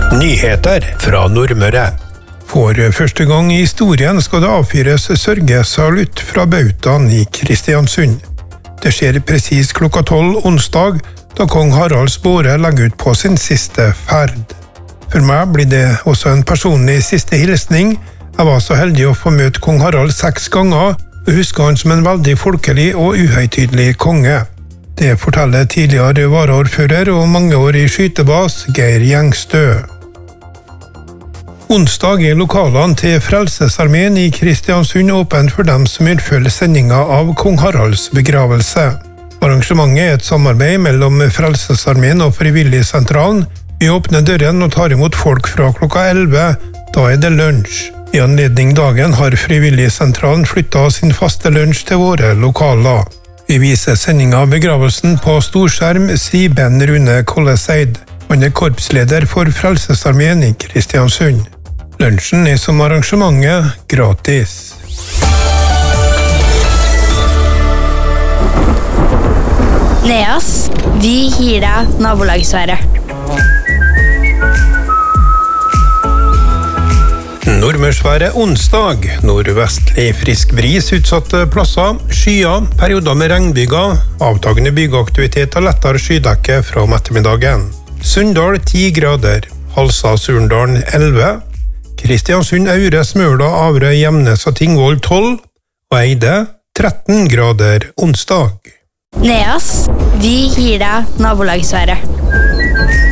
Nyheter fra Nordmøre. For første gang i historien skal det avfyres sørgesalutt fra Bautaen i Kristiansund. Det skjer presis klokka 12 onsdag, da kong Haralds båre legger ut på sin siste ferd. For meg blir det også en personlig siste hilsning. Jeg var så heldig å få møte kong Harald 6 ganger, og husker han som en veldig folkelig og uhøytidelig konge. Det forteller tidligere varaordfører og mangeårig skytebas Geir Gjengstø. Onsdag er lokalene til Frelsesarmeen i Kristiansund åpent for dem som vil følge sendinga av kong Haralds begravelse. Arrangementet er et samarbeid mellom Frelsesarmeen og Frivilligsentralen. Vi åpner døren og tar imot folk fra klokka 11. Da er det lunsj. I anledning dagen har Frivilligsentralen flyttet sin faste lunsj til våre lokaler. Vi viser sendinga av begravelsen på storskjerm, sier Ben Rune Kolleseid. Han er korpsleder for Frelsesarmeen i Kristiansund. Lunsjen er som arrangementet gratis. Neas, vi gir deg nabolagsværet. Nordmørsværet onsdag. Nordvestlig frisk bris utsatte plasser. Skyer, perioder med regnbyger. Avtagende bygeaktivitet og lettere skydekke fra om ettermiddagen. Sunndal 10 grader. Halsa Surndalen 11. Kristiansund, Aure, Smøla, Averøy, Gjemnes og Tingvoll 12. Og Eide 13 grader onsdag. Neas, vi gir deg nabolagsværet.